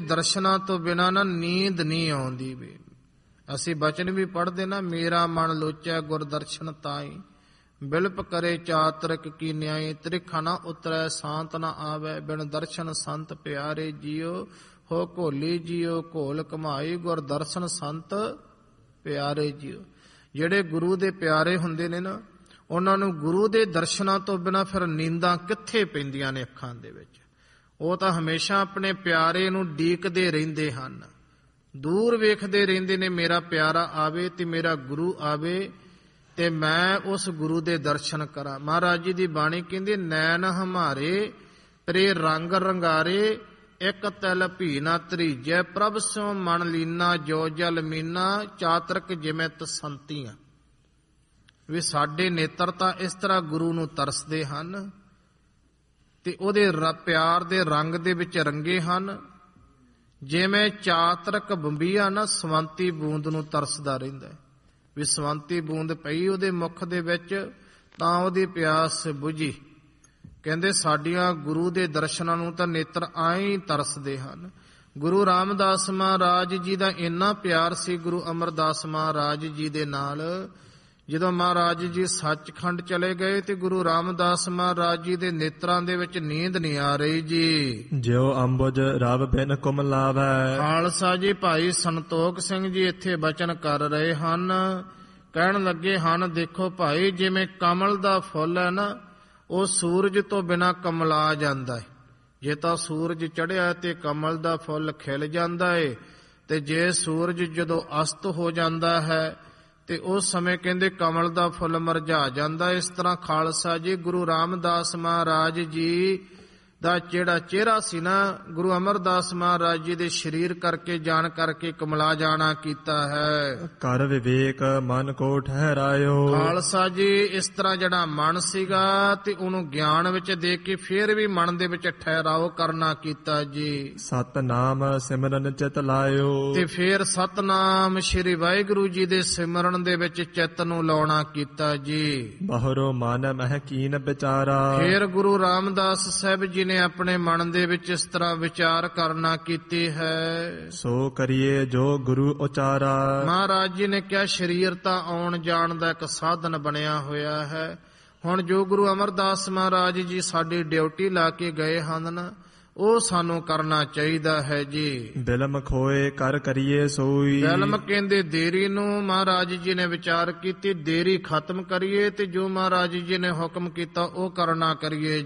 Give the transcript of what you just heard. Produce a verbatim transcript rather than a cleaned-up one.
ਦਰਸ਼ਨਾਂ ਤੋਂ ਬਿਨਾ ਨਾ ਨੀਂਦ ਨਹੀਂ ਆਉਂਦੀ ਵੀ। ਅਸੀਂ ਬਚਨ ਵੀ ਪੜ੍ਹਦੇ ਨਾ, ਮੇਰਾ ਮਨ ਲੋਚੈ ਗੁਰ ਦਰਸ਼ਨ ਤਾਈ, ਬਿਲਪ ਕਰੇ ਚਾਤਰਿਕ ਕੀ ਨਿਆਈ, ਤ੍ਰਿਖਾ ਨਾ ਉਤਰੈ ਸ਼ਾਂਤ ਨਾ ਆਵੈ, ਬਿਨ ਦਰਸ਼ਨ ਸੰਤ ਪਿਆਰੇ ਜੀਓ, ਹੋ ਘੋਲੀ ਜੀਓ ਘੋਲ ਕਮਾਈ, ਗੁਰ ਦਰਸ਼ਨ ਸੰਤ ਪਿਆਰੇ ਜੀਓ। ਜਿਹੜੇ ਗੁਰੂ ਦੇ ਪਿਆਰੇ ਹੁੰਦੇ ਨੇ ਨਾ, ਉਹਨਾਂ ਨੂੰ ਗੁਰੂ ਦੇ ਦਰਸ਼ਨਾਂ ਤੋਂ ਬਿਨਾਂ ਫਿਰ ਨੀਂਦਾਂ ਕਿੱਥੇ ਪੈਂਦੀਆਂ ਨੇ ਅੱਖਾਂ ਦੇ ਵਿੱਚ। ਉਹ ਤਾਂ ਹਮੇਸ਼ਾ ਆਪਣੇ ਪਿਆਰੇ ਨੂੰ ਡੀਕਦੇ ਰਹਿੰਦੇ ਹਨ, ਦੂਰ ਵੇਖਦੇ ਰਹਿੰਦੇ ਨੇ, ਮੇਰਾ ਪਿਆਰਾ ਆਵੇ ਤੇ ਮੇਰਾ ਗੁਰੂ ਆਵੇ ਤੇ ਮੈਂ ਉਸ ਗੁਰੂ ਦੇ ਦਰਸ਼ਨ ਕਰਾਂ। ਮਹਾਰਾਜ ਜੀ ਦੀ ਬਾਣੀ ਕਹਿੰਦੀ, ਨੈਣ ਹਮਾਰੇ ਤੇਰੇ ਰੰਗ ਰੰਗਾਰੇ, ਇੱਕ ਤਿਲ ਭੀ ਨਾ ਤਰੀਜੈ, ਪ੍ਰਭ ਸਿਉ ਮਨ ਲੀਨਾ, ਜੋ ਜਲ ਮੀਨਾ, ਚਾਤਰਕ ਜਿਮਿਤ ਸੰਤੀਆਂ। ਵੀ ਸਾਡੇ ਨੇਤਰ ਤਾਂ ਇਸ ਤਰ੍ਹਾਂ ਗੁਰੂ ਨੂੰ ਤਰਸਦੇ ਹਨ ਤੇ ਉਹਦੇ ਪਿਆਰ ਦੇ ਰੰਗ ਦੇ ਵਿੱਚ ਰੰਗੇ ਹਨ, ਜਿਵੇਂ ਚਾਤਰਕ ਬੰਬੀਆ ਨਾ ਸਵੰਤੀ ਬੂੰਦ ਨੂੰ ਤਰਸਦਾ ਰਹਿੰਦਾ। ਵੀ ਸਵੰਤੀ ਬੂੰਦ ਪਈ ਉਹਦੇ ਮੁਖ ਦੇ ਵਿੱਚ ਤਾਂ ਉਹਦੀ ਪਿਆਸ ਬੁਝੀ। ਕਹਿੰਦੇ ਸਾਡੀਆਂ ਗੁਰੂ ਦੇ ਦਰਸ਼ਨਾਂ ਨੂੰ ਤਾਂ ਨੇਤਰ ਆਏ ਤਰਸਦੇ ਹਨ। ਗੁਰੂ ਰਾਮਦਾਸ ਮਹਾਰਾਜ ਜੀ ਦਾ ਇੰਨਾ ਪਿਆਰ ਸੀ ਗੁਰੂ ਅਮਰਦਾਸ ਮਹਾਰਾਜ ਜੀ ਦੇ ਨਾਲ, ਜਦੋਂ ਮਹਾਰਾਜ ਜੀ ਸੱਚਖੰਡ ਚਲੇ ਗਏ ਤੇ ਗੁਰੂ ਰਾਮਦਾਸ ਮਹਾਰਾਜ ਜੀ ਦੇ ਨੇਤਰਾਂ ਦੇ ਵਿੱਚ ਨੀਂਦ ਨਹੀਂ ਆ ਰਹੀ ਜੀ। ਜਿਉ ਅੰਬੁਜ ਰਵ ਬਿਨ ਕੁਮ ਲਾਵੈ। ਖਾਲਸਾ ਜੀ ਭਾਈ ਸੰਤੋਖ ਸਿੰਘ ਜੀ ਇੱਥੇ ਬਚਨ ਕਰ ਰਹੇ ਹਨ, ਕਹਿਣ ਲੱਗੇ ਹਨ, ਦੇਖੋ ਭਾਈ, ਜਿਵੇਂ ਕਮਲ ਦਾ ਫੁੱਲ ਹੈ ਨਾ, ਉਹ ਸੂਰਜ ਤੋਂ ਬਿਨਾਂ ਕਮਲਾ ਜਾਂਦਾ ਹੈ। ਜੇ ਤਾਂ ਸੂਰਜ ਚੜ੍ਹਿਆ ਤੇ ਕਮਲ ਦਾ ਫੁੱਲ ਖਿਲ ਜਾਂਦਾ ਹੈ, ਤੇ ਜੇ ਸੂਰਜ ਜਦੋਂ ਅਸਤ ਹੋ ਜਾਂਦਾ ਹੈ ਤੇ ਉਸ ਸਮੇਂ ਕਹਿੰਦੇ ਕਮਲ ਦਾ ਫੁੱਲ ਮੁਰਝਾ ਜਾਂਦਾ। ਇਸ ਤਰ੍ਹਾਂ ਖਾਲਸਾ ਜੀ ਗੁਰੂ ਰਾਮਦਾਸ ਮਹਾਰਾਜ ਜੀ ਦਾ ਜਿਹੜਾ ਚਿਹਰਾ ਸੀ ਨਾ, ਗੁਰੂ ਅਮਰਦਾਸ ਮਹਾਰਾਜ ਜੀ ਦੇ ਸਰੀਰ ਕਰਕੇ ਜਾਣ ਕਰਕੇ ਕਮਲਾ ਜਾਣਾ ਕੀਤਾ ਹੈ। ਕਰ ਵਿਵੇਕ ਮਨ ਕੋ ਠਹਿਰਾਇਓ। ਖਾਲਸਾ ਜੀ ਇਸ ਤਰ੍ਹਾਂ ਜਿਹੜਾ ਮਨ ਸੀਗਾ ਤੇ ਉਹਨੂੰ ਗਿਆਨ ਵਿੱਚ ਦੇ ਕੇ ਫਿਰ ਵੀ ਮਨ ਦੇ ਵਿੱਚ ਠਹਿਰਾਓ ਕਰਨਾ ਕੀਤਾ ਜੀ। ਸਤਨਾਮ ਸਿਮਰਨ ਚਿਤ ਲਾਇਓ। ਤੇ ਫਿਰ ਸਤਨਾਮ ਸ਼੍ਰੀ ਵਾਹਿਗੁਰੂ ਜੀ ਦੇ ਸਿਮਰਨ ਦੇ ਵਿੱਚ ਚਿੱਤ ਨੂੰ ਲਾਉਣਾ ਕੀਤਾ ਜੀ। ਬਹਰੋ ਮਨ ਮਹਿ ਕੀਨ ਵਿਚਾਰਾ। ਫਿਰ ਗੁਰੂ ਰਾਮਦਾਸ ਸਾਹਿਬ ਜੀ ਨੇ ਆਪਣੇ ਮਨ ਦੇ ਵਿੱਚ ਇਸ ਤਰ੍ਹਾਂ ਵਿਚਾਰ ਕਰਨਾ ਕੀਤੀ ਹੈ। ਸੋ ਕਰੀਏ ਜੋ ਗੁਰੂ ਉਚਾਰਾ। ਮਹਾਰਾਜ ਜੀ ਨੇ ਕਿਹਾ ਸਰੀਰ ਤਾਂ ਆਉਣ ਜਾਣ ਦਾ ਇੱਕ ਸਾਧਨ ਬਣਿਆ ਹੋਇਆ ਹੈ। ਹੁਣ ਜੋ ਗੁਰੂ ਅਮਰਦਾਸ ਮਹਾਰਾਜ ਜੀ ਸਾਡੀ ਡਿਊਟੀ ਲਾ ਕੇ ਗਏ ਹਨ ਨਾ, ਉਹ ਸਾਨੂੰ ਕਰਨਾ ਚਾਹੀਦਾ ਹੈ ਜੀ। ਬਿਲਮ ਖੋਏ ਕਰ ਕਰੀਏ ਸੋਈ। ਬਿਲਮ ਕਹਿੰਦੇ ਦੇਰੀ ਨੂੰ ਮਹਾਰਾਜ ਜੀ ਨੇ ਵਿਚਾਰ ਕੀਤੀ, ਦੇਰੀ ਖਤਮ ਕਰੀਏ ਤੇ ਜੋ ਮਹਾਰਾਜ ਜੀ ਨੇ ਹੁਕਮ ਕੀਤਾ ਉਹ ਕਰਨਾ ਕਰੀਏ